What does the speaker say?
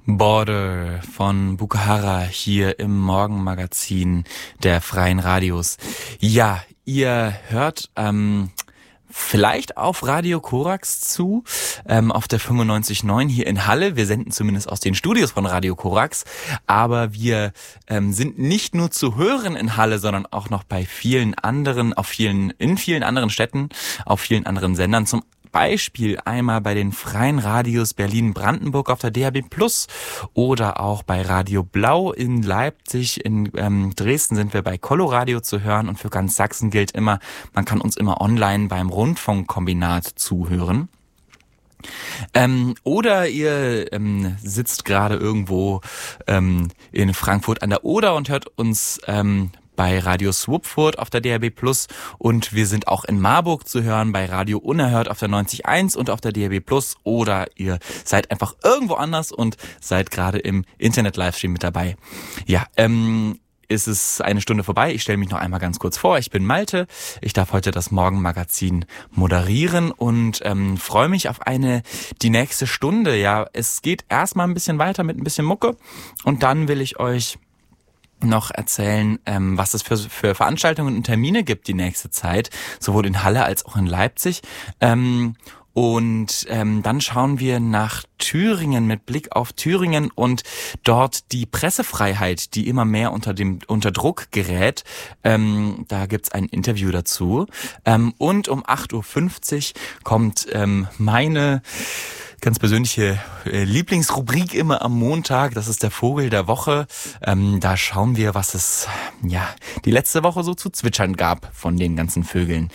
Border von Bukahara hier im Morgenmagazin der Freien Radios. Ja, ihr hört vielleicht auf Radio Korax zu, auf der 95.9 hier in Halle. Wir senden zumindest aus den Studios von Radio Korax, aber wir sind nicht nur zu hören in Halle, sondern auch noch bei vielen anderen, in vielen anderen Städten, auf vielen anderen Sendern. Zum Beispiel einmal bei den Freien Radios Berlin-Brandenburg auf der DAB+ oder auch bei Radio Blau in Leipzig. In Dresden sind wir bei Coloradio zu hören und für ganz Sachsen gilt immer, man kann uns immer online beim Rundfunkkombinat zuhören. Oder ihr sitzt gerade irgendwo in Frankfurt an der Oder und hört uns bei Radio Swupfurt auf der DAB+ und wir sind auch in Marburg zu hören bei Radio Unerhört auf der 90.1 und auf der DAB+, oder ihr seid einfach irgendwo anders und seid gerade im Internet-Livestream mit dabei. Ja, ist es eine Stunde vorbei. Ich stelle mich noch einmal ganz kurz vor. Ich bin Malte. Ich darf heute das Morgenmagazin moderieren und freue mich auf die nächste Stunde. Ja, es geht erstmal ein bisschen weiter mit ein bisschen Mucke und dann will ich euch noch erzählen, was es für Veranstaltungen und Termine gibt die nächste Zeit, sowohl in Halle als auch in Leipzig. Und dann schauen wir nach Thüringen mit Blick auf Thüringen und dort die Pressefreiheit, die immer mehr unter Druck gerät. Da gibt's ein Interview dazu. Und um 8.50 Uhr kommt meine ganz persönliche Lieblingsrubrik immer am Montag. Das ist der Vogel der Woche. Da schauen wir, was es die letzte Woche so zu zwitschern gab von den ganzen Vögeln.